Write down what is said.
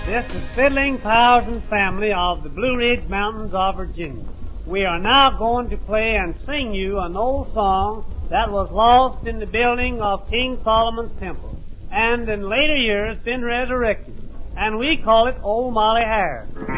This is Fiddling Powers and Family of the Blue Ridge Mountains of Virginia. We are now going to play and sing you an old song that was lost in the building of King Solomon's Temple and in later years been resurrected. And we call it Old Molly Harris.